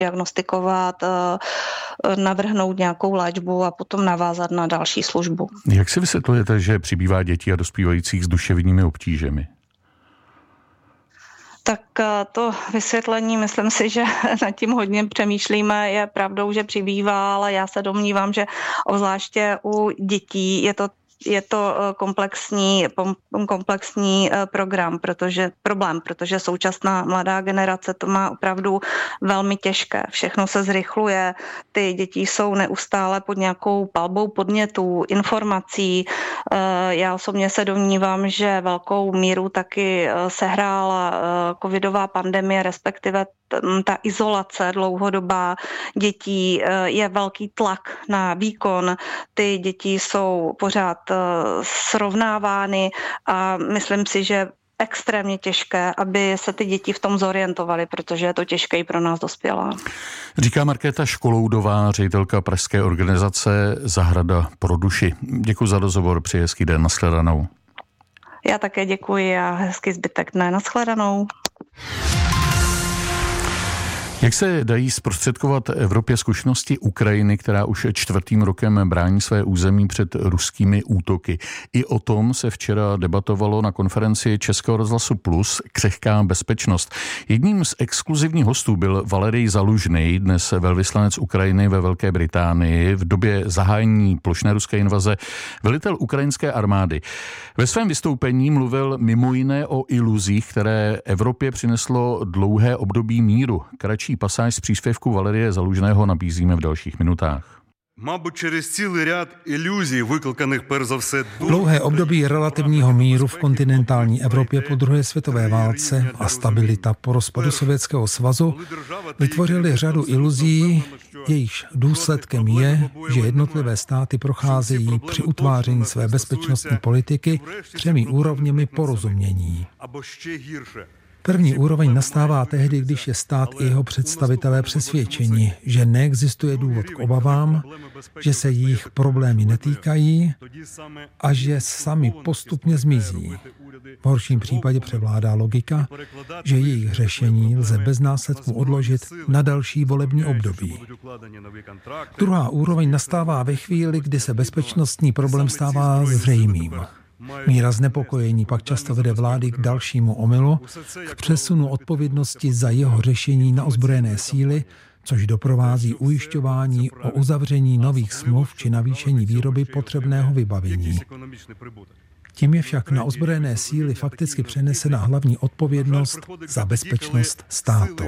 diagnostikovat, navrhnout nějakou léčbu a potom navázat na další službu. Jak si vysvětlujete, že přibývá dětí a dospívajících s duševními obtížemi? Tak to vysvětlení, myslím si, že nad tím hodně přemýšlíme, je pravdou, že přibývá, ale já se domnívám, že obzvláště u dětí je to komplexní problém, protože současná mladá generace to má opravdu velmi těžké. Všechno se zrychluje, ty děti jsou neustále pod nějakou palbou podnětů, informací. Já osobně se domnívám, že velkou míru taky sehrála covidová pandemie, respektive ta izolace dlouhodobá dětí, je velký tlak na výkon. Ty děti jsou pořád srovnávány a myslím si, že extrémně těžké, aby se ty děti v tom zorientovaly, protože je to těžké i pro nás dospělá. Říká Markéta Školoudová, ředitelka pražské organizace Zahrada pro duši. Děkuji za rozhovor, přeji hezký den, nashledanou. Já také děkuji a hezký zbytek dne, nashledanou. Jak se dají zprostředkovat Evropě zkušenosti Ukrajiny, která už 4. rokem brání své území před ruskými útoky? I o tom se včera debatovalo na konferenci Českého rozhlasu Plus Křehká bezpečnost. Jedním z exkluzivních hostů byl Valerij Zalužný, dnes velvyslanec Ukrajiny ve Velké Británii, v době zahájení plošné ruské invaze velitel ukrajinské armády. Ve svém vystoupení mluvil mimo jiné o iluzích, které Evropě přineslo dlouhé období míru. Kratší pasáž z příspěvku Valerije Zalužného nabízíme v dalších minutách. Dlouhé období relativního míru v kontinentální Evropě po druhé světové válce a stabilita po rozpadu Sovětského svazu vytvořily řadu iluzí, jejichž důsledkem je, že jednotlivé státy procházejí při utváření své bezpečnostní politiky 3 úrovněmi porozumění. První úroveň nastává tehdy, když je stát i jeho představitelé přesvědčeni, že neexistuje důvod k obavám, že se jejich problémy netýkají a že sami postupně zmizí. V horším případě převládá logika, že jejich řešení lze bez následků odložit na další volební období. Druhá úroveň nastává ve chvíli, kdy se bezpečnostní problém stává zřejmým. Míra znepokojení pak často vede vlády k dalšímu omylu, k přesunu odpovědnosti za jeho řešení na ozbrojené síly, což doprovází ujišťování o uzavření nových smluv či navýšení výroby potřebného vybavení. Tím je však na ozbrojené síly fakticky přenesena hlavní odpovědnost za bezpečnost státu.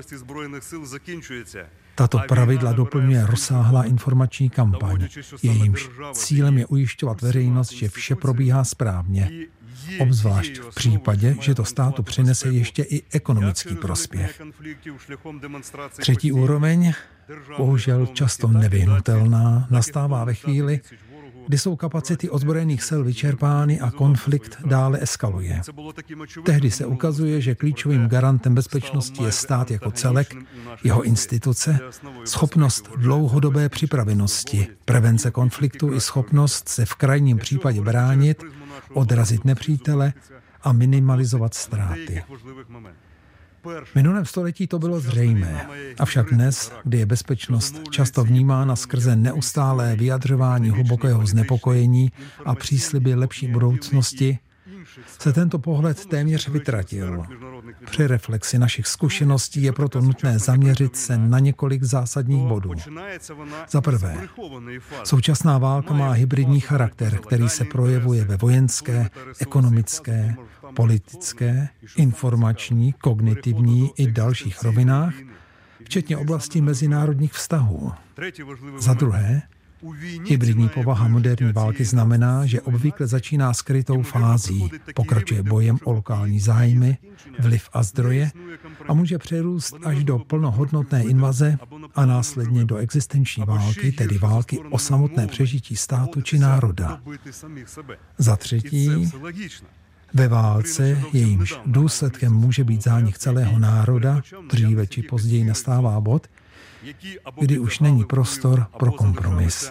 Tato pravidla doplňuje rozsáhlá informační kampaň. Jejímž cílem je ujišťovat veřejnost, že vše probíhá správně. Obzvlášť v případě, že to státu přinese ještě i ekonomický prospěch. Třetí úroveň, bohužel často nevyhnutelná, nastává ve chvíli, kdy jsou kapacity ozbrojených sil vyčerpány a konflikt dále eskaluje. Tehdy se ukazuje, že klíčovým garantem bezpečnosti je stát jako celek, jeho instituce, schopnost dlouhodobé připravenosti, prevence konfliktu i schopnost se v krajním případě bránit, odrazit nepřítele a minimalizovat ztráty. V minulém století to bylo zřejmé, avšak dnes, kdy je bezpečnost často vnímána skrze neustálé vyjadřování hlubokého znepokojení a přísliby lepší budoucnosti, se tento pohled téměř vytratil. Při reflexi našich zkušeností je proto nutné zaměřit se na několik zásadních bodů. Za prvé, současná válka má hybridní charakter, který se projevuje ve vojenské, ekonomické, politické, informační, kognitivní i dalších rovinách, včetně oblasti mezinárodních vztahů. Za druhé, hybridní povaha moderní války znamená, že obvykle začíná skrytou fází, pokračuje bojem o lokální zájmy, vliv a zdroje a může přerůst až do plnohodnotné invaze a následně do existenční války, tedy války o samotné přežití státu či národa. Za třetí, ve válce, jejímž důsledkem může být zánik celého národa, dříve či později nastává bod, kdy už není prostor pro kompromis.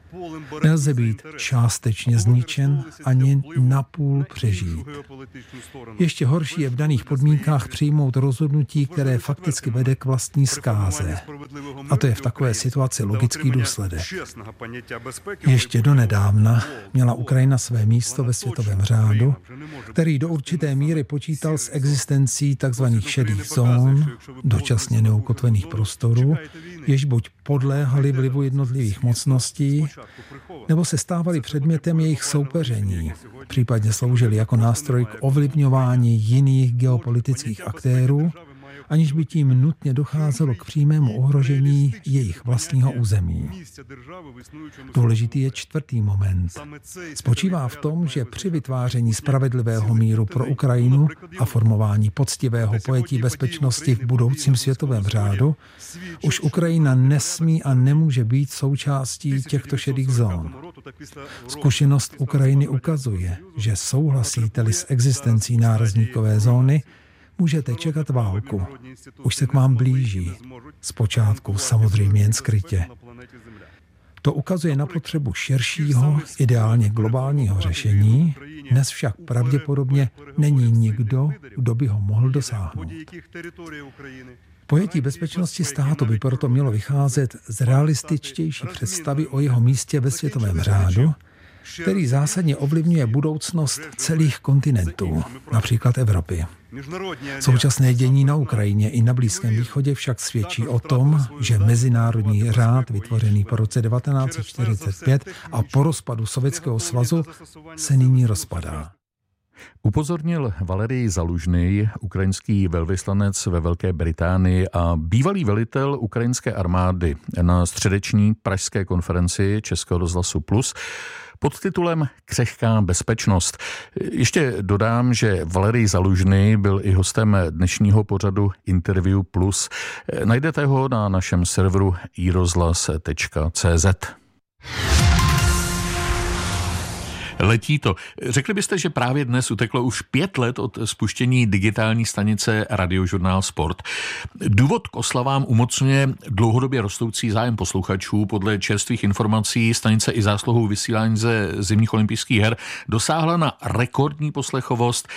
Nelze být částečně zničen ani napůl přežít. Ještě horší je v daných podmínkách přijmout rozhodnutí, které fakticky vede k vlastní zkáze. A to je v takové situaci logický důsledek. Ještě donedávna měla Ukrajina své místo ve světovém řádu, který do určité míry počítal s existencí tzv. Šedých zón, dočasně neukotvených prostorů, jež buď podléhaly vlivu jednotlivých mocností, nebo se stávaly předmětem jejich soupeření, případně sloužily jako nástroj k ovlivňování jiných geopolitických aktérů, aniž by tím nutně docházelo k přímému ohrožení jejich vlastního území. Důležitý je čtvrtý moment. Spočívá v tom, že při vytváření spravedlivého míru pro Ukrajinu a formování poctivého pojetí bezpečnosti v budoucím světovém řádu už Ukrajina nesmí a nemůže být součástí těchto šedých zón. Zkušenost Ukrajiny ukazuje, že souhlasíte-li s existencí nárazníkové zóny, můžete čekat válku. Už se k vám blíží. Zpočátku samozřejmě jen skrytě. To ukazuje na potřebu širšího, ideálně globálního řešení, dnes však pravděpodobně není nikdo, kdo by ho mohl dosáhnout. Pojetí bezpečnosti státu by proto mělo vycházet z realističtější představy o jeho místě ve světovém řádu, který zásadně ovlivňuje budoucnost celých kontinentů, například Evropy. Současné dění na Ukrajině i na Blízkém východě však svědčí o tom, že mezinárodní řád vytvořený po roce 1945 a po rozpadu Sovětského svazu se nyní rozpadá. Upozornil Valerij Zalužný, ukrajinský velvyslanec ve Velké Británii a bývalý velitel ukrajinské armády na středeční pražské konferenci Českého rozhlasu Plus pod titulem Křehká bezpečnost. Ještě dodám, že Valerij Zalužný byl i hostem dnešního pořadu Interview Plus. Najdete ho na našem serveru irozhlas.cz. Letí to. Řekli byste, že právě dnes uteklo už 5 let od spuštění digitální stanice Radiožurnál Sport. Důvod k oslavám umocňuje dlouhodobě rostoucí zájem posluchačů. Podle čerstvých informací stanice i zásluhou vysílání ze zimních olympijských her dosáhla na rekordní poslechovost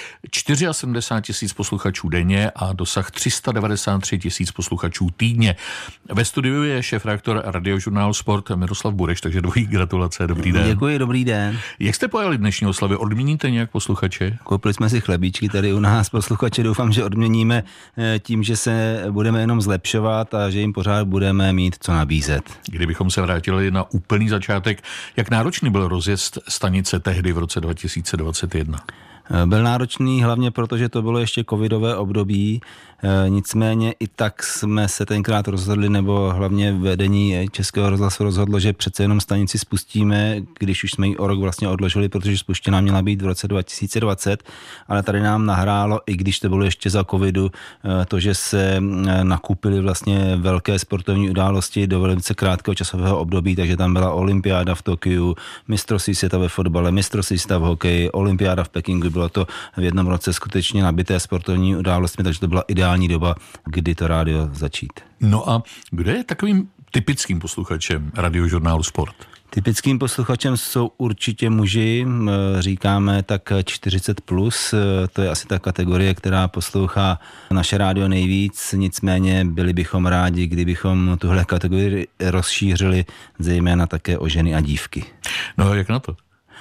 74 000 posluchačů denně a dosah 393 000 posluchačů týdně. Ve studiu je šéfredaktor Radiožurnálu Sport Miroslav Bureš, takže dvojí gratulace. Dobrý den. Děkuji, dobrý den. Jak jste pojali dnešní oslavy? Odměníte nějak posluchače? Koupili jsme si chlebíčky tady u nás. Posluchače doufám, že odměníme tím, že se budeme jenom zlepšovat a že jim pořád budeme mít co nabízet. Kdybychom se vrátili na úplný začátek, jak náročný byl rozjezd stanice tehdy v roce 2021? Byl náročný hlavně proto, že to bylo ještě covidové období, nicméně i tak jsme se tenkrát rozhodli, nebo hlavně vedení Českého rozhlasu rozhodlo, že přece jenom stanici spustíme, když už jsme ji o rok vlastně odložili, protože spuštěná měla být v roce 2020, ale tady nám nahrálo, i když to bylo ještě za covidu, to, že se nakupily vlastně velké sportovní události do velice krátkého časového období, takže tam byla olympiáda v Tokiu, mistrovství světa ve fotbale, mistrovství světa v hokeji, olympiáda v Pekingu. Bylo to v jednom roce skutečně nabité sportovní událostmi, takže to byla ideální doba, kdy to rádio začít. No a kdo je takovým typickým posluchačem Radiožurnálu Sport? Typickým posluchačem jsou určitě muži, říkáme tak 40+, to je asi ta kategorie, která poslouchá naše rádio nejvíc, nicméně byli bychom rádi, kdybychom tuhle kategorii rozšířili zejména také o ženy a dívky. No jak na to?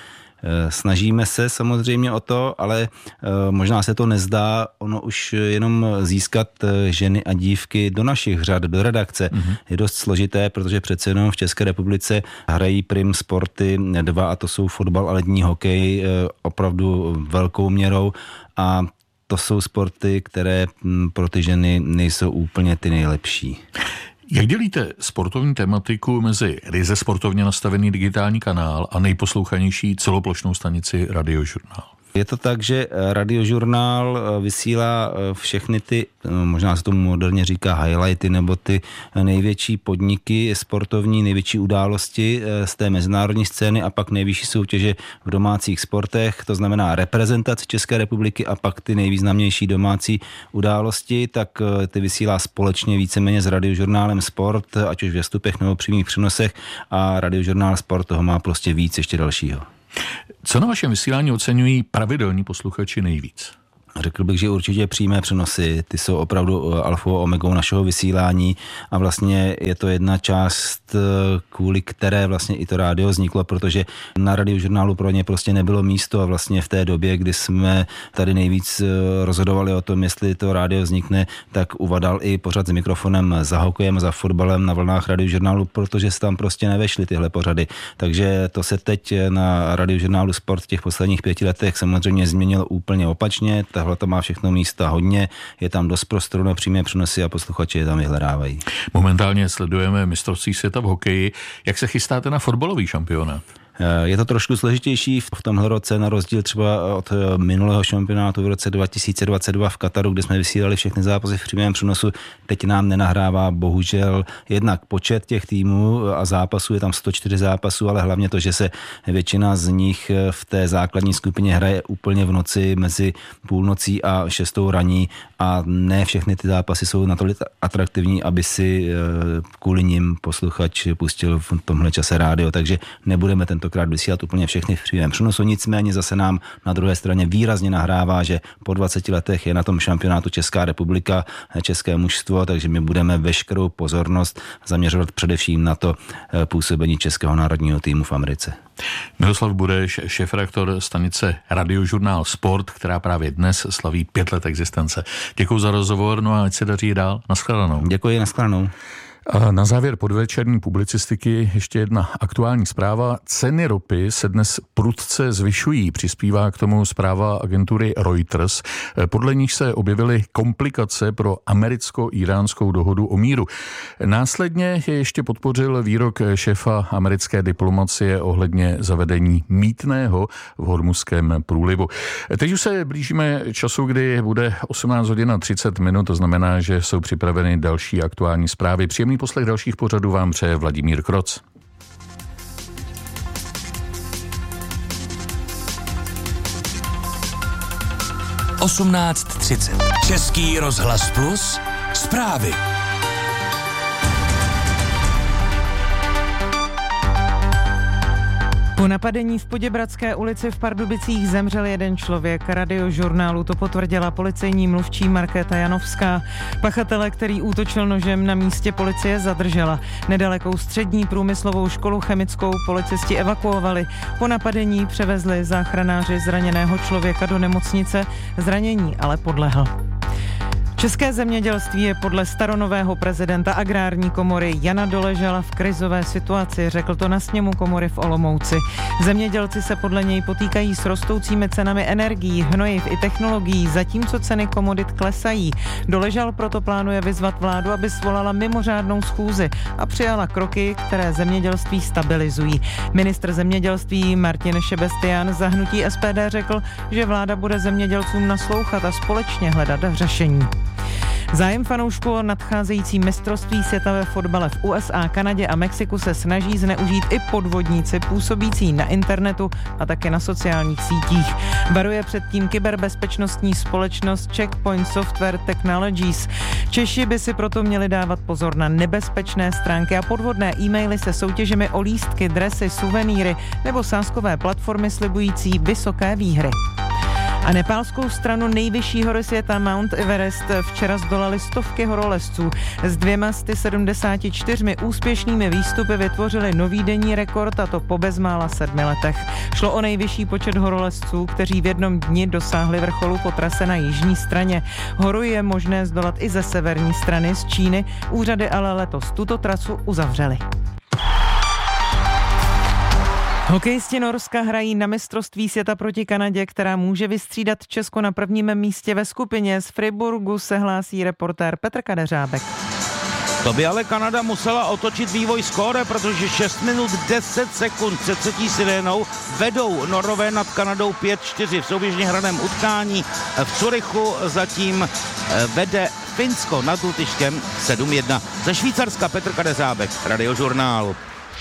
Snažíme se samozřejmě o to, ale možná se to nezdá, ono už jenom získat ženy a dívky do našich řad, do redakce je dost složité, protože přece jenom v České republice hrají prim sporty 2 a to jsou fotbal a lední hokej opravdu velkou měrou a to jsou sporty, které pro ty ženy nejsou úplně ty nejlepší. Jak dělíte sportovní tematiku mezi ryze sportovně nastavený digitální kanál a nejposlouchanější celoplošnou stanici Radiožurnál? Je to tak, že Radiožurnál vysílá všechny ty, možná se tomu moderně říká highlighty, nebo ty největší podniky sportovní, největší události z té mezinárodní scény a pak nejvyšší soutěže v domácích sportech, to znamená reprezentaci České republiky a pak ty nejvýznamnější domácí události, tak ty vysílá společně víceméně s Radiožurnálem Sport, ať už v vstupech nebo přímých přenosech, a Radiožurnál Sport toho má prostě víc ještě dalšího. Co na vašem vysílání oceňují pravidelní posluchači nejvíc? Řekl bych, že určitě přímé přenosy, ty jsou opravdu alfou a omegou našeho vysílání a vlastně je to jedna část, kvůli které vlastně i to rádio vzniklo, protože na Radiožurnálu pro ně prostě nebylo místo a vlastně v té době, kdy jsme tady nejvíc rozhodovali o tom, jestli to rádio vznikne, tak uvadal i pořad s mikrofonem za hokejem, za fotbalem na vlnách Radiožurnálu, protože se tam prostě nevešly tyhle pořady. Takže to se teď na Radiožurnálu Sport v těch posledních 5 letech samozřejmě změnilo úplně opačně. Tahle to má všechno místa hodně, je tam dost prostoru na přímé přenosy a posluchači je tam vyhledávají. Momentálně sledujeme mistrovství světa v hokeji. Jak se chystáte na fotbalový šampionát? Je to trošku složitější v tomhle roce, na rozdíl třeba od minulého šampionátu v roce 2022 v Kataru, kde jsme vysílali všechny zápasy v přímém přenosu. Teď nám nenahrává bohužel jednak počet těch týmů a zápasů, je tam 104 zápasů, ale hlavně to, že se většina z nich v té základní skupině hraje úplně v noci mezi půlnocí a 6 raní a ne všechny ty zápasy jsou natolik atraktivní, aby si kvůli nim posluchač pustil v tomhle čase rádio, takže nebudeme tentokrát vysílat úplně všechny v přímém přenosu, nicméně zase nám na druhé straně výrazně nahrává, že po 20 letech je na tom šampionátu Česká republika, české mužstvo, takže my budeme veškerou pozornost zaměřovat především na to působení českého národního týmu v Americe. Miroslav Bureš, šéfredaktor stanice Radiožurnál Sport, která právě dnes slaví 5 let existence. Děkuji za rozhovor, no a ať se daří dál. Naschledanou. Děkuji, naschledanou. A na závěr podvečerní publicistiky ještě jedna aktuální zpráva. Ceny ropy se dnes prudce zvyšují. Přispívá k tomu zpráva agentury Reuters. Podle nich se objevily komplikace pro americko-iránskou dohodu o míru. Následně je ještě podpořil výrok šéfa americké diplomacie ohledně zavedení mýtného v Hormuzském průlivu. Teď už se blížíme času, kdy bude 18:30, to znamená, že jsou připraveny další aktuální zprávy. Příjemný poslech dalších pořadů vám přeje Vladimír Kroc. Český rozhlas Plus, zprávy. Po napadení v Poděbradské ulici v Pardubicích zemřel jeden člověk. Radiožurnálu to potvrdila policejní mluvčí Markéta Janovská. Pachatele, který útočil nožem, na místě policie zadržela. Nedalekou střední průmyslovou školu chemickou policisti evakuovali. Po napadení převezli záchranáři zraněného člověka do nemocnice, zranění ale podlehl. České zemědělství je podle staronového prezidenta Agrární komory Jana Doležala v krizové situaci, řekl to na sněmu komory v Olomouci. Zemědělci se podle něj potýkají s rostoucími cenami energií, hnojiv i technologií, zatímco ceny komodit klesají. Doležal proto plánuje vyzvat vládu, aby svolala mimořádnou schůzi a přijala kroky, které zemědělství stabilizují. Ministr zemědělství Martin Šebestián za hnutí SPD řekl, že vláda bude zemědělcům naslouchat a společně hledat řešení. Zájem fanoušků o nadcházející mistrovství světa ve fotbale v USA, Kanadě a Mexiku se snaží zneužít i podvodníci působící na internetu a také na sociálních sítích. Varuje před tím kyberbezpečnostní společnost Checkpoint Software Technologies. Češi by si proto měli dávat pozor na nebezpečné stránky a podvodné e-maily se soutěžemi o lístky, dresy, suvenýry nebo sázkové platformy slibující vysoké výhry. A nepálskou stranu nejvyšší hory světa Mount Everest včera zdolali stovky horolezců. S 274 úspěšnými výstupy vytvořili nový denní rekord, a to po bezmála 7 letech. Šlo o nejvyšší počet horolezců, kteří v jednom dni dosáhli vrcholu po trase na jižní straně. Horu je možné zdolat i ze severní strany z Číny, úřady ale letos tuto trasu uzavřely. Hokejisti Norska hrají na mistrovství světa proti Kanadě, která může vystřídat Česko na prvním místě ve skupině. Z Friburgu se hlásí reportér Petr Kadeřábek. To by ale Kanada musela otočit vývoj skóre, protože 6 minut 10 sekund před třetí sirénou vedou Norové nad Kanadou 5-4 v souběžně hraném utkání. V Curychu zatím vede Finsko nad Lotyšskem 7-1. Ze Švýcarska Petr Kadeřábek, Radiožurnál.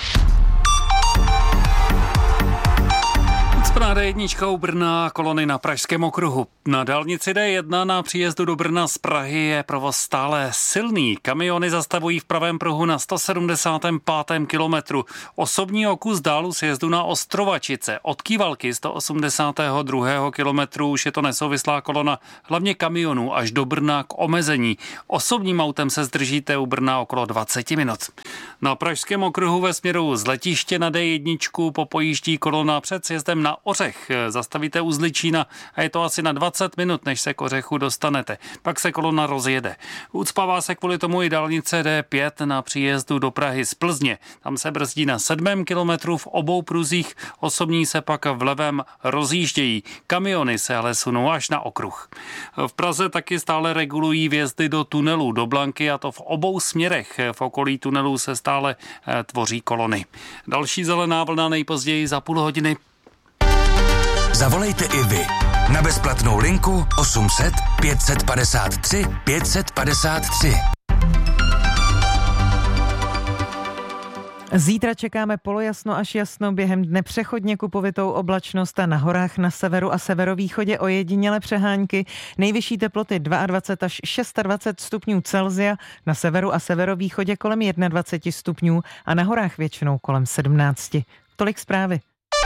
D1 u Brna, kolony na Pražském okruhu. Na dálnici D1 na příjezdu do Brna z Prahy je provoz stále silný. Kamiony zastavují v pravém pruhu na 175. kilometru. Osobní kus dálu sjezdu na Ostrovačice. Od Kývalky 182. kilometru už je to nesouvislá kolona, hlavně kamionů až do Brna k omezení. Osobním autem se zdržíte u Brna okolo 20 minut. Na Pražském okruhu ve směru z letiště na D1 popojíždí kolona před sjezdem na Ořech. Zastavíte u Zličína a je to asi na 20 minut, než se k Ořechu dostanete. Pak se kolona rozjede. Ucpává se kvůli tomu i dálnice D5 na příjezdu do Prahy z Plzně. Tam se brzdí na 7. kilometru v obou pruzích, osobní se pak v levém rozjíždějí. Kamiony se ale sunou až na okruh. V Praze taky stále regulují vjezdy do tunelů do Blanky, a to v obou směrech. V okolí tunelů se stále tvoří kolony. Další zelená vlna nejpozději za půl hodiny. Zavolejte i vy na bezplatnou linku 800 553 553. Zítra čekáme polojasno až jasno, během dne přechodně kupovitou oblačnost a na horách na severu a severovýchodě ojedinělé přehánky. Nejvyšší teploty 22 až 26 stupňů Celsia, na severu a severovýchodě kolem 21 stupňů a na horách většinou kolem 17. Tolik zprávy.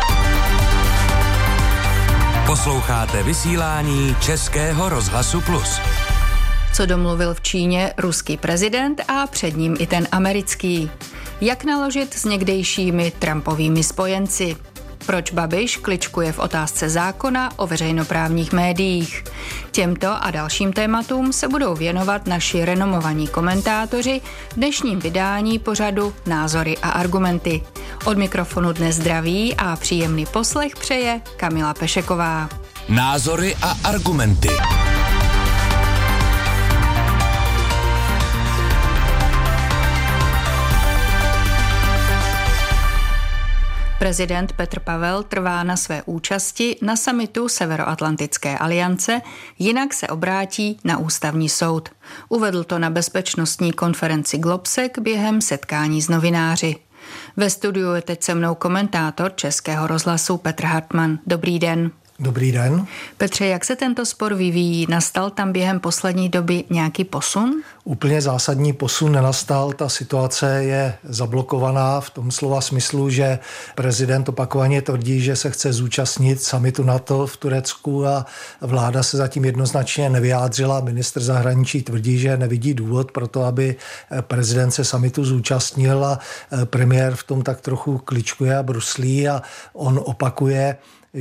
Posloucháte vysílání Českého rozhlasu Plus. Co domluvil v Číně ruský prezident a před ním i ten americký. Jak naložit s někdejšími Trumpovými spojenci? Proč Babiš kličkuje v otázce zákona o veřejnoprávních médiích? Těmto a dalším tématům se budou věnovat naši renomovaní komentátoři v dnešním vydání pořadu Názory a argumenty. Od mikrofonu dnes zdraví a příjemný poslech přeje Kamila Pešeková. Názory a argumenty. Prezident Petr Pavel trvá na své účasti na summitu Severoatlantické aliance, jinak se obrátí na ústavní soud. Uvedl to na bezpečnostní konferenci Globsec během setkání s novináři. Ve studiu je teď se mnou komentátor Českého rozhlasu Petr Hartmann. Dobrý den. Dobrý den. Petře, jak se tento spor vyvíjí? Nastal tam během poslední doby nějaký posun? Úplně zásadní posun nenastal. Ta situace je zablokovaná v tom slova smyslu, že prezident opakovaně tvrdí, že se chce zúčastnit summitu NATO v Turecku a vláda se zatím jednoznačně nevyjádřila. Ministr zahraničí tvrdí, že nevidí důvod pro to, aby prezident se summitu zúčastnil a premiér v tom tak trochu kličkuje a bruslí a on opakuje,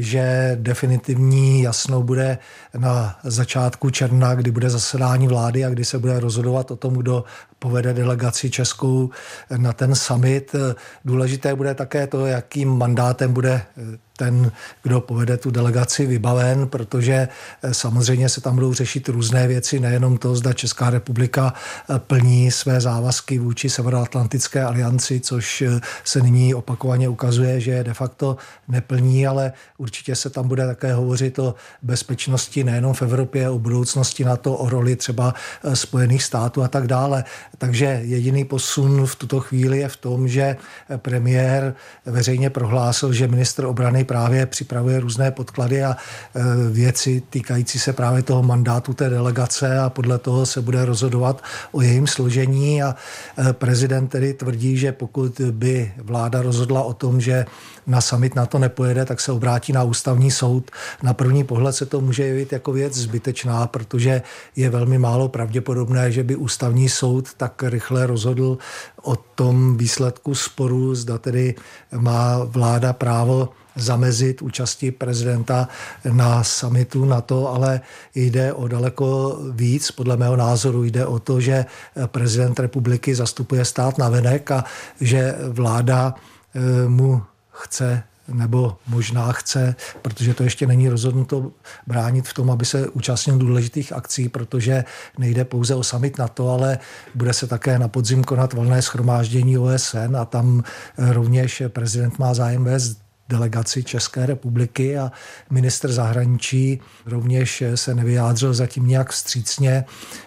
že definitivní jasno bude na začátku června, kdy bude zasedání vlády a kdy se bude rozhodovat o tom, kdo povede delegaci českou na ten summit. Důležité bude také to, jakým mandátem bude ten, kdo povede tu delegaci, vybaven, protože samozřejmě se tam budou řešit různé věci, nejenom to, zda Česká republika plní své závazky vůči Severoatlantické alianci, což se nyní opakovaně ukazuje, že de facto neplní, ale určitě se tam bude také hovořit o bezpečnosti nejenom v Evropě, o budoucnosti NATO, o roli třeba Spojených států a tak dále. Takže jediný posun v tuto chvíli je v tom, že premiér veřejně prohlásil, že ministr obrany právě připravuje různé podklady a věci týkající se právě toho mandátu té delegace a podle toho se bude rozhodovat o jejím složení a prezident tedy tvrdí, že pokud by vláda rozhodla o tom, že na summit NATO nepojede, tak se obrátí na ústavní soud. Na první pohled se to může jevit jako věc zbytečná, protože je velmi málo pravděpodobné, že by ústavní soud tak rychle rozhodl o tom výsledku sporu, zda tedy má vláda právo zamezit účasti prezidenta na summitu NATO, ale jde o daleko víc. Podle mého názoru jde o to, že prezident republiky zastupuje stát navenek a že vláda mu chce nebo možná chce, protože to ještě není rozhodnuto, bránit v tom, aby se účastnil důležitých akcí, protože nejde pouze o summit NATO, ale bude se také na podzim konat valné shromáždění OSN a tam rovněž prezident má zájem vést delegaci České republiky a ministr zahraničí rovněž se nevyjádřil zatím nějak vstřícně.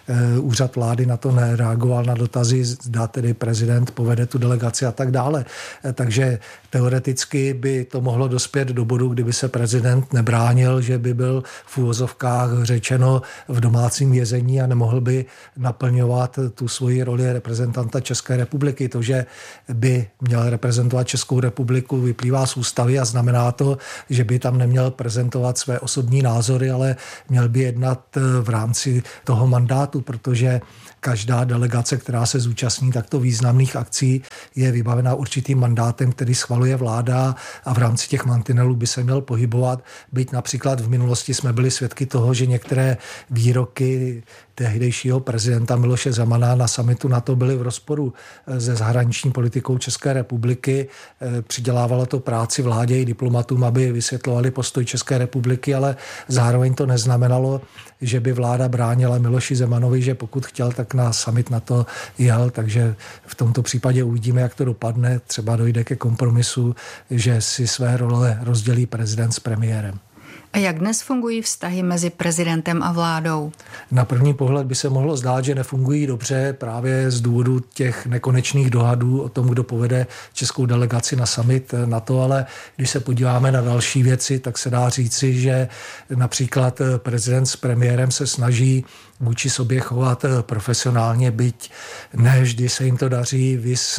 Úřad vlády na to nereagoval na dotazy, zda tedy prezident povede tu delegaci a tak dále. Takže teoreticky by to mohlo dospět do bodu, kdyby se prezident nebránil, že by byl v úvozovkách řečeno v domácím vězení a nemohl by naplňovat tu svoji roli reprezentanta České republiky. To, že by měl reprezentovat Českou republiku, vyplývá z ústavy a znamená to, že by tam neměl prezentovat své osobní názory, ale měl by jednat v rámci toho mandátu, protože každá delegace, která se zúčastní takto významných akcí, je vybavena určitým mandátem, který schvaluje vláda a v rámci těch mantinelů by se měl pohybovat. Byť například v minulosti jsme byli svědky toho, že některé výroky tehdejšího prezidenta Miloše Zemana na summitu NATO byly v rozporu se zahraniční politikou České republiky. Přidělávalo to práci vládě i diplomatům, aby vysvětlovali postoj České republiky, ale zároveň to neznamenalo, že by vláda bránila Miloši Zemanovi, že pokud chtěl, tak na summit NATO jel, takže v tomto případě uvidíme, jak to dopadne. Třeba dojde ke kompromisu, že si své role rozdělí prezident s premiérem. A jak dnes fungují vztahy mezi prezidentem a vládou? Na první pohled by se mohlo zdát, že nefungují dobře právě z důvodu těch nekonečných dohadů o tom, kdo povede českou delegaci na summit NATO, ale když se podíváme na další věci, tak se dá říci, že například prezident s premiérem se snaží vůči sobě chovat profesionálně, byť ne vždy se jim to daří, viz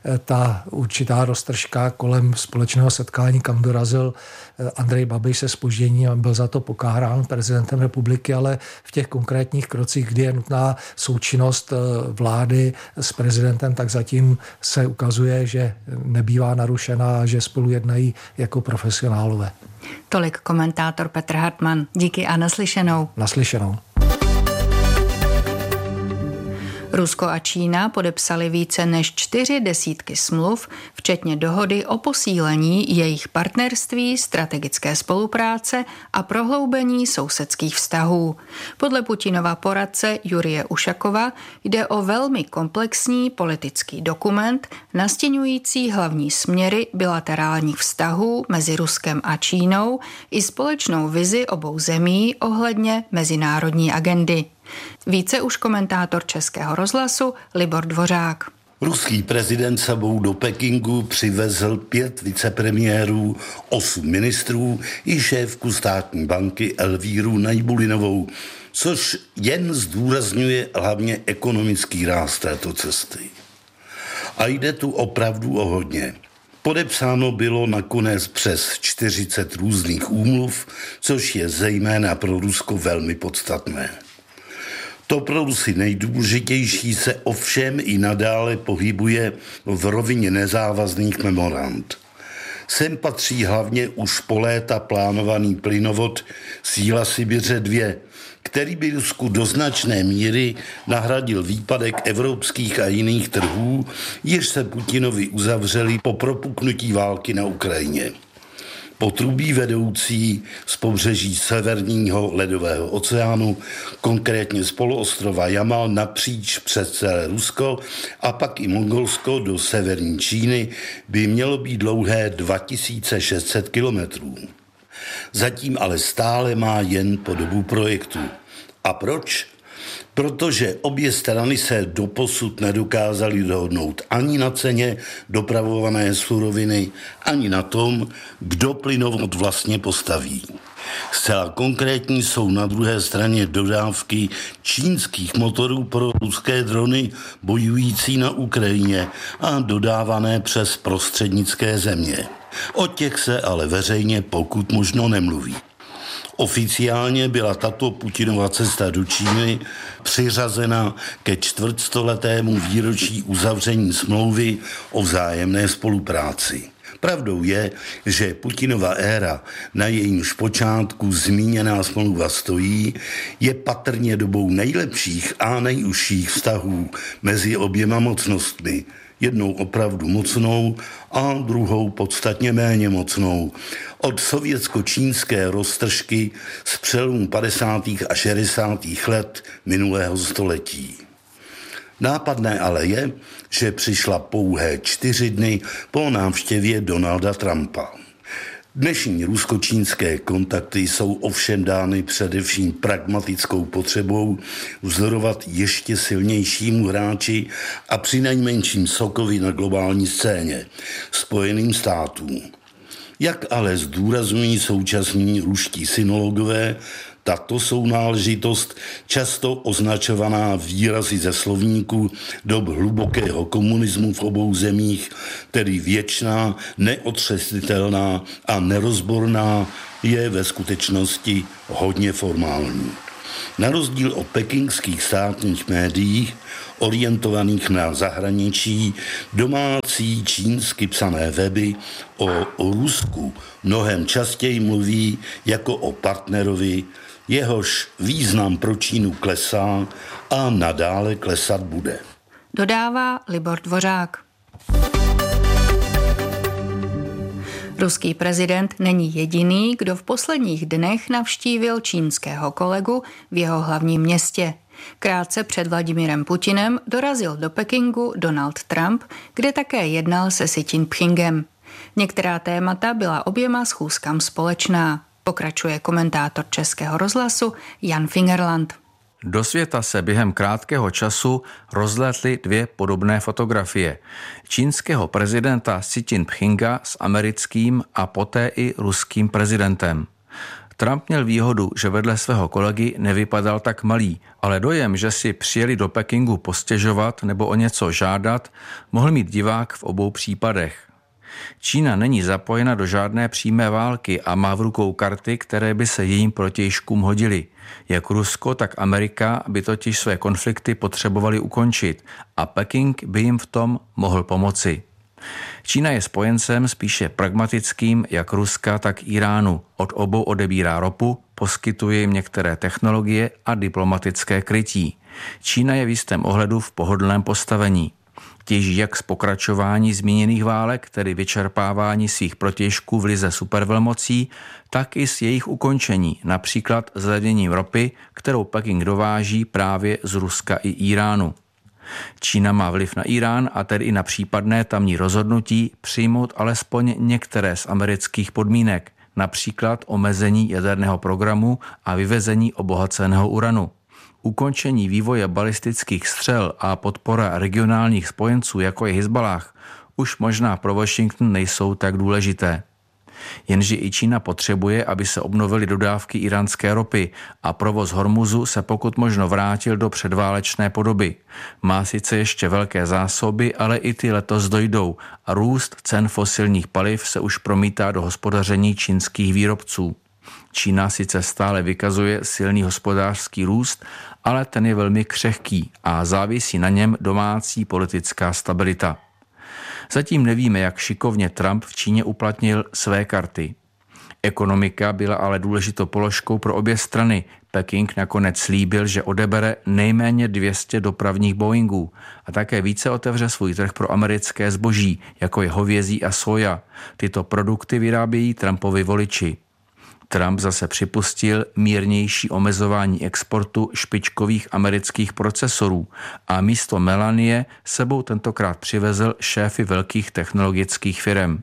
ta určitá roztržka kolem společného setkání, kam dorazil Andrej Babiš se zpožděním a byl za to pokárán prezidentem republiky, ale v těch konkrétních krocích, kdy je nutná součinnost vlády s prezidentem, tak zatím se ukazuje, že nebývá narušená a že spolu jednají jako profesionálové. Tolik komentátor Petr Hartmann. Díky a naslyšenou. Naslyšenou. Rusko a Čína podepsali více než 40 smluv, včetně dohody o posílení jejich partnerství, strategické spolupráce a prohloubení sousedských vztahů. Podle Putinova poradce Jurije Ušakova jde o velmi komplexní politický dokument, nastěňující hlavní směry bilaterálních vztahů mezi Ruskem a Čínou i společnou vizi obou zemí ohledně mezinárodní agendy. Více už komentátor Českého rozhlasu Libor Dvořák. Ruský prezident sebou do Pekingu přivezl 5 vicepremiérů, 8 ministrů i šéfku státní banky Elvíru Najbulinovou, což jen zdůrazňuje hlavně ekonomický ráz této cesty. A jde tu opravdu o hodně. Podepsáno bylo nakonec přes 40 různých úmluv, což je zejména pro Rusko velmi podstatné. To pro Rusy nejdůležitější se ovšem i nadále pohybuje v rovině nezávazných memorand. Sem patří hlavně už po léta plánovaný plynovod Síla Sibiře 2, který by Rusku do značné míry nahradil výpadek evropských a jiných trhů, jež se Putinovi uzavřeli po propuknutí války na Ukrajině. Potrubí vedoucí z pobřeží Severního ledového oceánu, konkrétně z poloostrova Jamal napříč přes celé Rusko a pak i Mongolsko do severní Číny, by mělo být dlouhé 2600 kilometrů. Zatím ale stále má jen podobu projektu. A proč? Protože obě strany se doposud nedokázaly dohodnout ani na ceně dopravované suroviny, ani na tom, kdo plynovod vlastně postaví. Zcela konkrétní jsou na druhé straně dodávky čínských motorů pro ruské drony bojující na Ukrajině a dodávané přes prostřednické země. O těch se ale veřejně pokud možno nemluví. Oficiálně byla tato Putinova cesta do Číny přiřazena ke 400letému výročí uzavření smlouvy o vzájemné spolupráci. Pravdou je, že Putinova éra, na jejímž počátku zmíněná smlouva stojí, je patrně dobou nejlepších a nejužších vztahů mezi oběma mocnostmi, jednou opravdu mocnou a druhou podstatně méně mocnou. Od sovětsko-čínské roztržky z přelomu 50. a 60. let minulého století. Nápadné ale je, že přišla pouhé 4 dny po návštěvě Donalda Trumpa. Dnešní rusko-čínské kontakty jsou ovšem dány především pragmatickou potřebou vzdorovat ještě silnějšímu hráči a přinejmenším sokovi na globální scéně, Spojeným státům. Jak ale zdůrazňují současní ruští synologové, tato sounáležitost, často označovaná výrazy ze slovníku dob hlubokého komunismu v obou zemích, tedy věčná, neotřesitelná a nerozborná, je ve skutečnosti hodně formální. Na rozdíl od pekingských státních médií, orientovaných na zahraničí, domácí čínsky psané weby o Rusku mnohem častěji mluví jako o partnerovi, jehož význam pro Čínu klesá a nadále klesat bude. Dodává Libor Dvořák. Ruský prezident není jediný, kdo v posledních dnech navštívil čínského kolegu v jeho hlavním městě. Krátce před Vladimírem Putinem dorazil do Pekingu Donald Trump, kde také jednal se Xi Jinpingem. Některá témata byla oběma schůzkám společná. Pokračuje komentátor Českého rozhlasu Jan Fingerland. Do světa se během krátkého času rozlétly 2 podobné fotografie. Čínského prezidenta Xi Jinpinga s americkým a poté i ruským prezidentem. Trump měl výhodu, že vedle svého kolegy nevypadal tak malý, ale dojem, že si přijeli do Pekingu postěžovat nebo o něco žádat, mohl mít divák v obou případech. Čína není zapojena do žádné přímé války a má v rukou karty, které by se jejím protějškům hodily. Jak Rusko, tak Amerika by totiž své konflikty potřebovali ukončit a Peking by jim v tom mohl pomoci. Čína je spojencem spíše pragmatickým jak Ruska, tak Iránu. Od obou odebírá ropu, poskytuje jim některé technologie a diplomatické krytí. Čína je v jistém ohledu v pohodlném postavení. Těží jak z pokračování zmíněných válek, tedy vyčerpávání svých protějšků v lize supervelmocí, tak i s jejich ukončení, například zlevněním ropy, kterou Peking dováží právě z Ruska i Iránu. Čína má vliv na Irán a tedy i na případné tamní rozhodnutí přijmout alespoň některé z amerických podmínek, například omezení jaderného programu a vyvezení obohaceného uranu. Ukončení vývoje balistických střel a podpora regionálních spojenců, jako je Hizballáh, už možná pro Washington nejsou tak důležité. Jenže i Čína potřebuje, aby se obnovily dodávky iránské ropy a provoz Hormuzu se pokud možno vrátil do předválečné podoby. Má sice ještě velké zásoby, ale i ty letos dojdou a růst cen fosilních paliv se už promítá do hospodaření čínských výrobců. Čína sice stále vykazuje silný hospodářský růst, ale ten je velmi křehký a závisí na něm domácí politická stabilita. Zatím nevíme, jak šikovně Trump v Číně uplatnil své karty. Ekonomika byla ale důležitou položkou pro obě strany. Peking nakonec slíbil, že odebere nejméně 200 dopravních Boeingů a také více otevře svůj trh pro americké zboží, jako je hovězí a soja. Tyto produkty vyrábějí Trumpovi voliči. Trump zase připustil mírnější omezování exportu špičkových amerických procesorů a místo Melanie sebou tentokrát přivezl šéfy velkých technologických firem.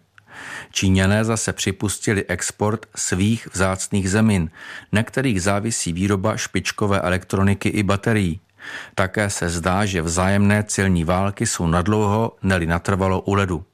Číňané zase připustili export svých vzácných zemin, na kterých závisí výroba špičkové elektroniky i baterií. Také se zdá, že vzájemné celní války jsou nadlouho, ne-li natrvalo u ledu.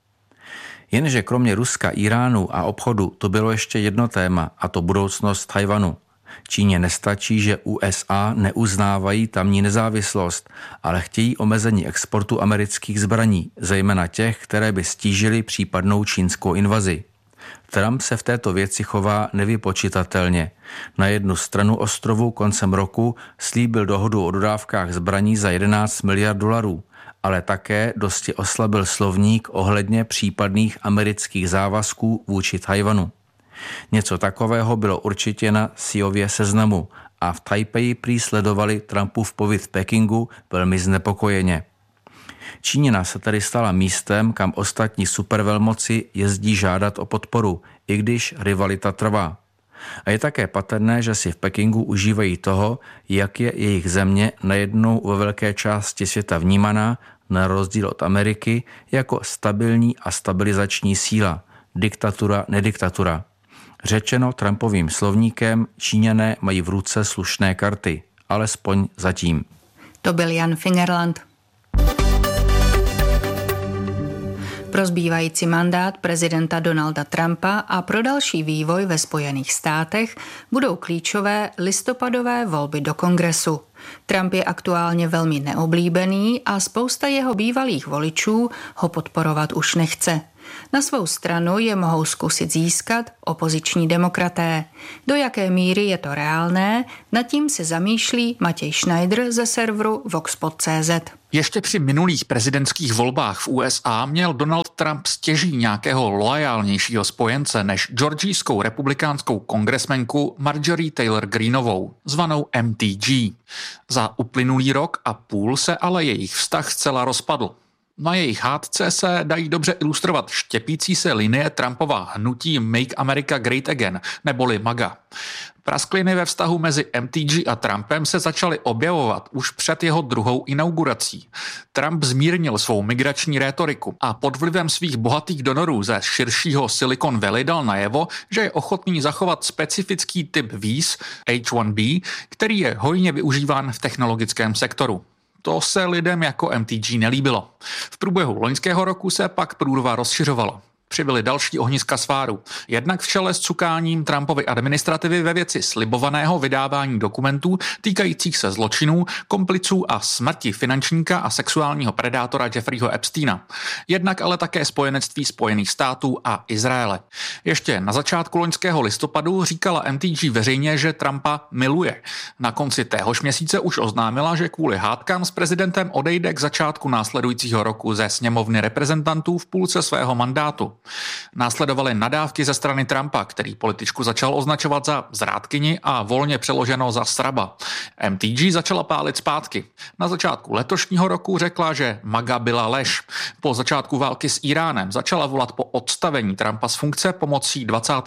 Jenže kromě Ruska, Iránu a obchodu to bylo ještě jedno téma, a to budoucnost Tchaj-wanu. Číně nestačí, že USA neuznávají tamní nezávislost, ale chtějí omezení exportu amerických zbraní, zejména těch, které by stížily případnou čínskou invazi. Trump se v této věci chová nevypočitatelně. Na jednu stranu ostrovu koncem roku slíbil dohodu o dodávkách zbraní za 11 miliard dolarů, ale také dosti oslabil slovník ohledně případných amerických závazků vůči Tchaj-wanu. Něco takového bylo určitě na Xiově seznamu a v Tajpeji prý sledovali Trumpův pobyt v Pekingu velmi znepokojeně. Číňana se tedy stala místem, kam ostatní supervelmoci jezdí žádat o podporu, i když rivalita trvá. A je také patrné, že si v Pekingu užívají toho, jak je jejich země najednou ve velké části světa vnímaná, na rozdíl od Ameriky, jako stabilní a stabilizační síla, diktatura, nediktatura. Řečeno Trumpovým slovníkem, Číňané mají v ruce slušné karty, alespoň zatím. To byl Jan Fingerland. Pro zbývající mandát prezidenta Donalda Trumpa a pro další vývoj ve Spojených státech budou klíčové listopadové volby do Kongresu. Trump je aktuálně velmi neoblíbený a spousta jeho bývalých voličů ho podporovat už nechce. Na svou stranu je mohou zkusit získat opoziční demokraté. Do jaké míry je to reálné, nad tím se zamýšlí Matěj Schneider ze serveru Voxpod.cz. Ještě při minulých prezidentských volbách v USA měl Donald Trump stěží nějakého loajálnějšího spojence než georgijskou republikánskou kongresmenku Marjorie Taylor Greeneovou, zvanou MTG. Za uplynulý rok a půl se ale jejich vztah zcela rozpadl. Na jejich hádce se dají dobře ilustrovat štěpící se linie Trumpova hnutí Make America Great Again, neboli MAGA. Praskliny ve vztahu mezi MTG a Trumpem se začaly objevovat už před jeho druhou inaugurací. Trump zmírnil svou migrační rétoriku a pod vlivem svých bohatých donorů ze širšího Silicon Valley dal najevo, že je ochotný zachovat specifický typ víz H-1B, který je hojně využíván v technologickém sektoru. To se lidem jako MTG nelíbilo. V průběhu loňského roku se pak průrva rozšiřovala. Přibyly další ohniska sváru. Jednak v čele s cukáním Trumpovy administrativy ve věci slibovaného vydávání dokumentů týkajících se zločinů, kompliců a smrti finančníka a sexuálního predátora Jeffreyho Epsteina. Jednak ale také spojenectví Spojených států a Izraele. Ještě na začátku loňského listopadu říkala MTG veřejně, že Trumpa miluje. Na konci téhož měsíce už oznámila, že kvůli hádkám s prezidentem odejde k začátku následujícího roku ze sněmovny reprezentantů v půlce svého mandátu. Následovaly nadávky ze strany Trumpa, který političku začal označovat za zrádkyni a volně přeloženo za sraba. MTG začala pálit zpátky. Na začátku letošního roku řekla, že MAGA byla lež. Po začátku války s Iránem začala volat po odstavení Trumpa z funkce pomocí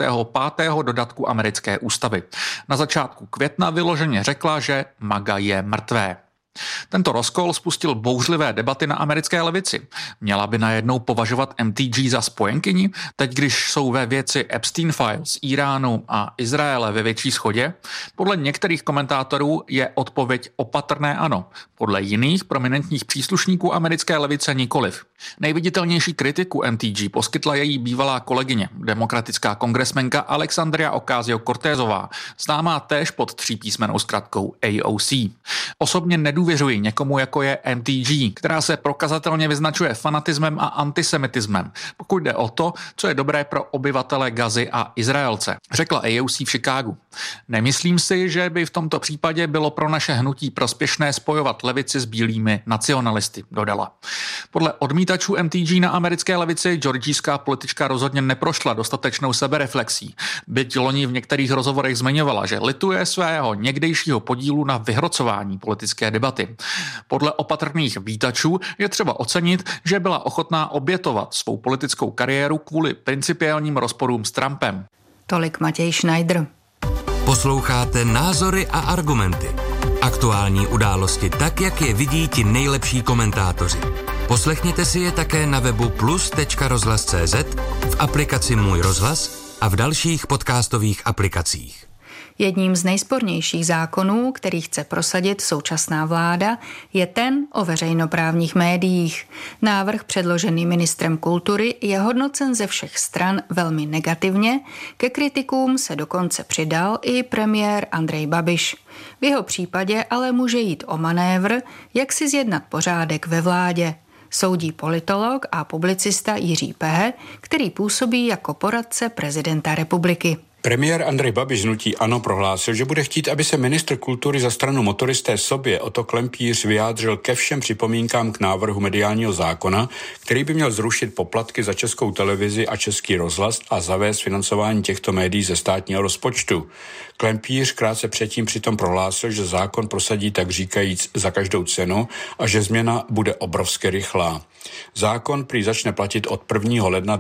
25. dodatku americké ústavy. Na začátku května vyloženě řekla, že MAGA je mrtvé. Tento rozkol spustil bouřlivé debaty na americké levici. Měla by najednou považovat MTG za spojenkyni, teď když jsou ve věci Epstein Files, Iránu a Izraele ve větší shodě? Podle některých komentátorů je odpověď opatrné ano. Podle jiných prominentních příslušníků americké levice nikoliv. Nejviditelnější kritiku MTG poskytla její bývalá kolegyně, demokratická kongresmenka Alexandria Ocasio-Cortezová, známá též pod třípísmennou zkratkou AOC. Osobně nedůvěřuji někomu, jako je MTG, která se prokazatelně vyznačuje fanatismem a antisemitismem, pokud jde o to, co je dobré pro obyvatele Gazy a Izraelce, řekla AOC v Chicagu. Nemyslím si, že by v tomto případě bylo pro naše hnutí prospěšné spojovat levici s bílými nacionalisty, dodala. Podle odmítačů MTG na americké levici georgijská politička rozhodně neprošla dostatečnou sebereflexí. Byť loni v některých rozhovorech zmiňovala, že lituje svého někdejšího podílu na vyhrocování politické debaty. Podle opatrných vítačů je třeba ocenit, že byla ochotná obětovat svou politickou kariéru kvůli principiálním rozporům s Trumpem. Tolik Matěj Schneider. Posloucháte Názory a argumenty. Aktuální události tak, jak je vidí ti nejlepší komentátoři. Poslechněte si je také na webu plus.rozhlas.cz, v aplikaci Můj rozhlas a v dalších podcastových aplikacích. Jedním z nejspornějších zákonů, který chce prosadit současná vláda, je ten o veřejnoprávních médiích. Návrh předložený ministrem kultury je hodnocen ze všech stran velmi negativně, ke kritikům se dokonce přidal i premiér Andrej Babiš. V jeho případě ale může jít o manévr, jak si zjednat pořádek ve vládě. Soudí politolog a publicista Jiří Pehe, který působí jako poradce prezidenta republiky. Premiér Andrej Babiš z hnutí ANO prohlásil, že bude chtít, aby se ministr kultury za stranu Motoristé sobě Otto Klempíř vyjádřil ke všem připomínkám k návrhu mediálního zákona, který by měl zrušit poplatky za Českou televizi a Český rozhlas a zavést financování těchto médií ze státního rozpočtu. Klempíř krátce předtím přitom prohlásil, že zákon prosadí tak říkajíc za každou cenu a že změna bude obrovsky rychlá. Zákon prý začne platit od 1. ledna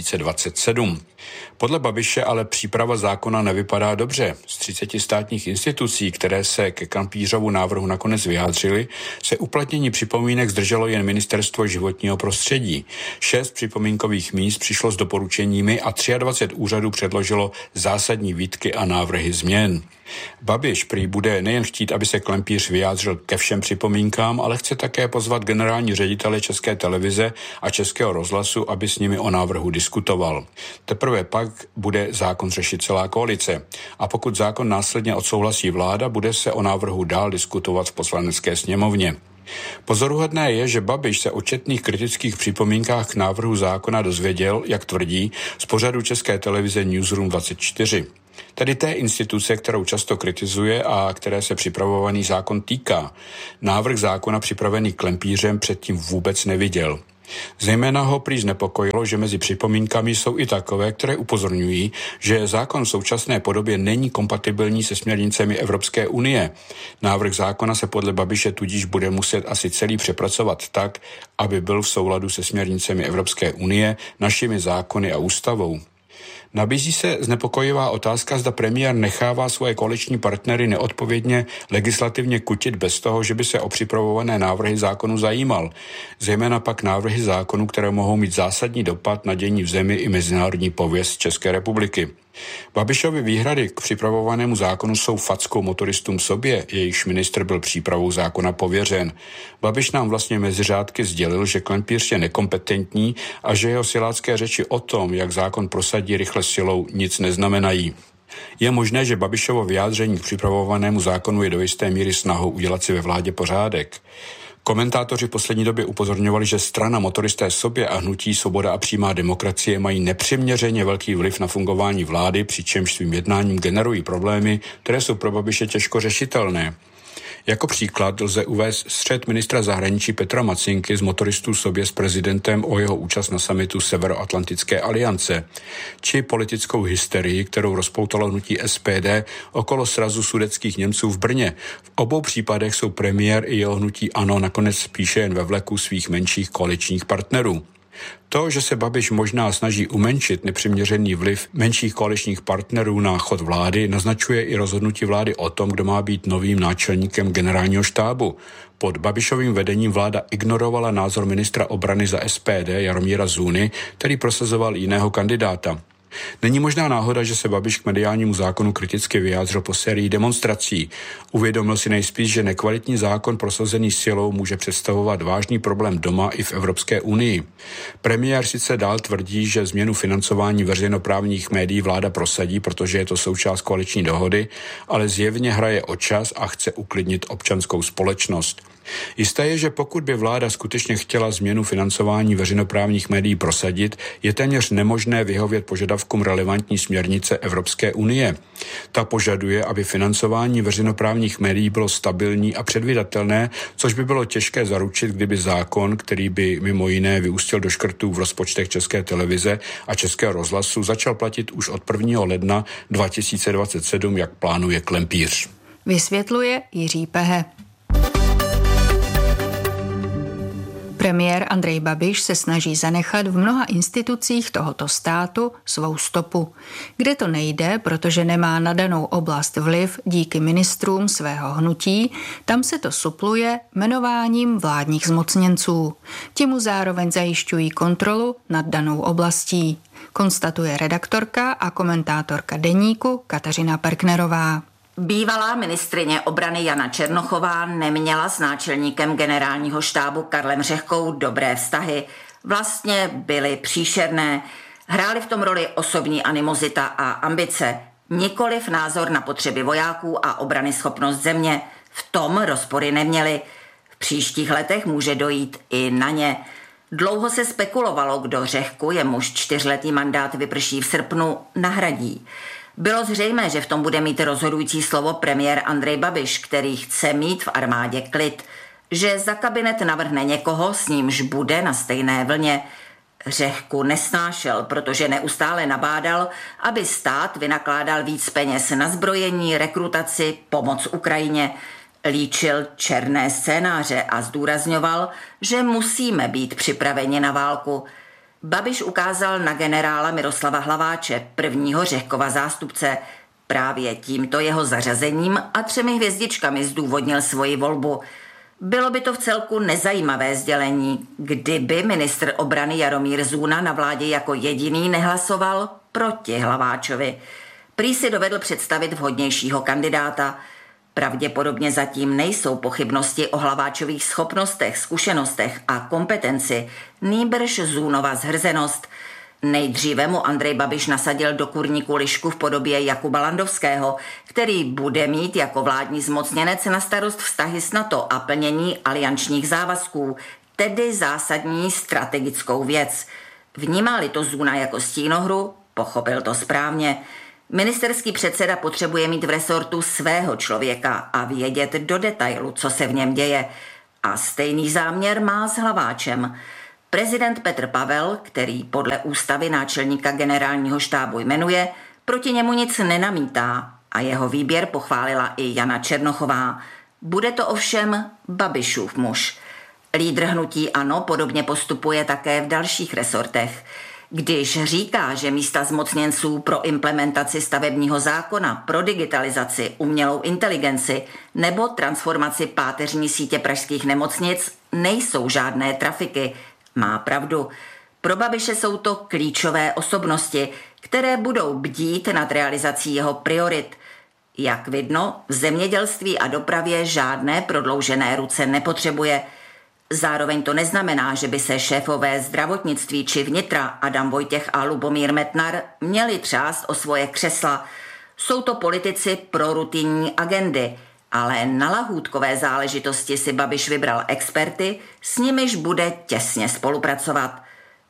2027. Podle Babiše ale příprava zákona nevypadá dobře. Z 30 státních institucí, které se ke Klempířovu návrhu nakonec vyjádřily, se uplatnění připomínek zdrželo jen Ministerstvo životního prostředí. 6 připomínkových míst přišlo s doporučeními a 23 úřadů předložilo zásadní výtky a návrhy změn. Babiš prý bude nejen chtít, aby se Klempíř vyjádřil ke všem připomínkám, ale chce také pozvat generální ředitele České televize a Českého rozhlasu, aby s nimi o návrhu diskutoval. Teprve pak bude zákon řešit celá koalice. A pokud zákon následně odsouhlasí vláda, bude se o návrhu dál diskutovat v Poslanecké sněmovně. Pozoruhodné je, že Babiš se o četných kritických připomínkách k návrhu zákona dozvěděl, jak tvrdí, z pořadu České televize Newsroom 24. Tedy té instituce, kterou často kritizuje a které se připravovaný zákon týká. Návrh zákona připravený Klempířem předtím vůbec neviděl. Zejména ho prý znepokojilo, že mezi připomínkami jsou i takové, které upozorňují, že zákon v současné podobě není kompatibilní se směrnicemi Evropské unie. Návrh zákona se podle Babiše tudíž bude muset asi celý přepracovat tak, aby byl v souladu se směrnicemi Evropské unie, našimi zákony a ústavou. Nabízí se znepokojivá otázka, zda premiér nechává svoje koaliční partnery neodpovědně legislativně kutit bez toho, že by se o připravované návrhy zákonu zajímal. Zejména pak návrhy zákonů, které mohou mít zásadní dopad na dění v zemi i mezinárodní pověst České republiky. Babišovy výhrady k připravovanému zákonu jsou fackou motoristům sobě, jejichž ministr byl přípravou zákona pověřen. Babiš nám vlastně mezi řádky sdělil, že Klempíř je nekompetentní a že jeho silácké řeči o tom, jak zákon prosadí rychle silou, nic neznamenají. Je možné, že Babišovo vyjádření k připravovanému zákonu je do jisté míry snahou udělat si ve vládě pořádek. Komentátoři v poslední době upozorňovali, že strana Motoristé sobě a hnutí Svoboda a přímá demokracie mají nepřiměřeně velký vliv na fungování vlády, přičemž svým jednáním generují problémy, které jsou pro Babiše těžko řešitelné. Jako příklad lze uvést střet ministra zahraničí Petra Macinky z Motoristů sobě s prezidentem o jeho účast na summitu Severoatlantické aliance, či politickou hysterii, kterou rozpoutalo hnutí SPD okolo srazu sudetských Němců v Brně. V obou případech jsou premiér i jeho hnutí ANO nakonec spíše jen ve vleku svých menších koaličních partnerů. To, že se Babiš možná snaží umenšit nepřiměřený vliv menších koaličních partnerů na chod vlády, naznačuje i rozhodnutí vlády o tom, kdo má být novým náčelníkem generálního štábu. Pod Babišovým vedením vláda ignorovala názor ministra obrany za SPD Jaromíra Zůny, který prosazoval jiného kandidáta. Není možná náhoda, že se Babiš k mediálnímu zákonu kriticky vyjádřil po sérii demonstrací. Uvědomil si nejspíš, že nekvalitní zákon prosazený silou může představovat vážný problém doma i v Evropské unii. Premiér sice dál tvrdí, že změnu financování veřejnoprávních médií vláda prosadí, protože je to součást koaliční dohody, ale zjevně hraje o čas a chce uklidnit občanskou společnost. Jisté je, že pokud by vláda skutečně chtěla změnu financování veřejnoprávních médií prosadit, je téměř nemožné vyhovět požadavkům relevantní směrnice Evropské unie. Ta požaduje, aby financování veřejnoprávních médií bylo stabilní a předvídatelné, což by bylo těžké zaručit, kdyby zákon, který by mimo jiné vyústil do škrtů v rozpočtech České televize a Českého rozhlasu, začal platit už od 1. ledna 2027, jak plánuje Klempíř. Vysvětluje Jiří Pehe. Premiér Andrej Babiš se snaží zanechat v mnoha institucích tohoto státu svou stopu. Kde to nejde, protože nemá na danou oblast vliv díky ministrům svého hnutí, tam se to supluje jmenováním vládních zmocněnců. Ti mu zároveň zajišťují kontrolu nad danou oblastí, konstatuje redaktorka a komentátorka Deníku Kateřina Perknerová. Bývalá ministryně obrany Jana Černochová neměla s náčelníkem generálního štábu Karlem Řehkou dobré vztahy. Vlastně byly příšerné. Hrály v tom roli osobní animozita a ambice, nikoliv názor na potřeby vojáků a obrany schopnost země. V tom rozpory neměly. V příštích letech může dojít i na ně. Dlouho se spekulovalo, kdo Řehku, jemuž 4letý mandát vyprší v srpnu, nahradí. Bylo zřejmé, že v tom bude mít rozhodující slovo premiér Andrej Babiš, který chce mít v armádě klid, že za kabinet navrhne někoho, s nímž bude na stejné vlně. Řehku nesnášel, protože neustále nabádal, aby stát vynakládal víc peněz na zbrojení, rekrutaci, pomoc Ukrajině. Líčil černé scénáře a zdůrazňoval, že musíme být připraveni na válku. Babiš ukázal na generála Miroslava Hlaváče, prvního Řehkova zástupce. Právě tímto jeho zařazením a 3 hvězdičkami zdůvodnil svoji volbu. Bylo by to vcelku nezajímavé sdělení, kdyby ministr obrany Jaromír Zůna na vládě jako jediný nehlasoval proti Hlaváčovi. Prý si dovedl představit vhodnějšího kandidáta. Pravděpodobně zatím nejsou pochybnosti o Hlaváčových schopnostech, zkušenostech a kompetenci, nýbrž Zůnova zhrzenost. Nejdříve mu Andrej Babiš nasadil do kurníku lišku v podobě Jakuba Landovského, který bude mít jako vládní zmocněnec na starost vztahy s NATO a plnění aliančních závazků, tedy zásadní strategickou věc. Vnímá-li to Zůna jako stínohru, pochopil to správně. Ministerský předseda potřebuje mít v resortu svého člověka a vědět do detailu, co se v něm děje. A stejný záměr má s Hlaváčem. Prezident Petr Pavel, který podle ústavy náčelníka generálního štábu jmenuje, proti němu nic nenamítá a jeho výběr pochválila i Jana Černochová. Bude to ovšem Babišův muž. Lídr hnutí ANO podobně postupuje také v dalších resortech. Když říká, že místa zmocněnců pro implementaci stavebního zákona, pro digitalizaci, umělou inteligenci nebo transformaci páteřní sítě pražských nemocnic nejsou žádné trafiky, má pravdu. Pro Babiše jsou to klíčové osobnosti, které budou bdít nad realizací jeho priorit. Jak vidno, v zemědělství a dopravě žádné prodloužené ruce nepotřebuje. Zároveň to neznamená, že by se šéfové zdravotnictví či vnitra Adam Vojtěch a Lubomír Metnar měli třást o svoje křesla. Jsou to politici pro rutinní agendy, ale na lahůdkové záležitosti si Babiš vybral experty, s nimiž bude těsně spolupracovat.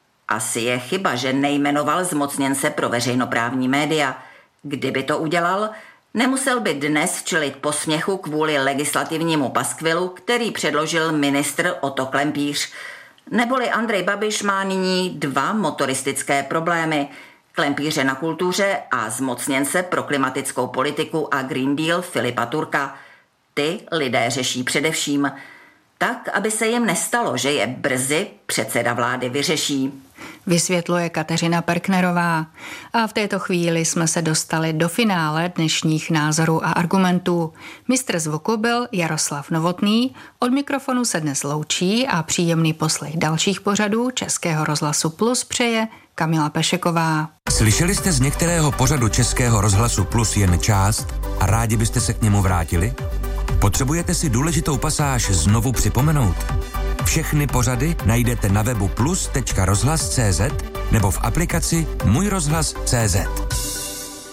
Asi je chyba, že nejmenoval zmocněnce pro veřejnoprávní média. Kdyby to udělal, nemusel by dnes čelit posměchu kvůli legislativnímu paskvilu, který předložil ministr Otto Klempíř. Neboli Andrej Babiš má nyní 2 motoristické problémy. Klempíře na kultuře a zmocněnce pro klimatickou politiku a Green Deal Filipa Turka. Ty lidé řeší především. Tak, aby se jim nestalo, že je brzy předseda vlády vyřeší. Vysvětluje Kateřina Perknerová. A v této chvíli jsme se dostali do finále dnešních názorů a argumentů. Mistr zvuku byl Jaroslav Novotný, od mikrofonu se dnes loučí a příjemný poslech dalších pořadů Českého rozhlasu Plus přeje Kamila Pešeková. Slyšeli jste z některého pořadu Českého rozhlasu Plus jen část a rádi byste se k němu vrátili? Potřebujete si důležitou pasáž znovu připomenout? Všechny pořady najdete na webu plus.rozhlas.cz nebo v aplikaci Můj rozhlas.cz.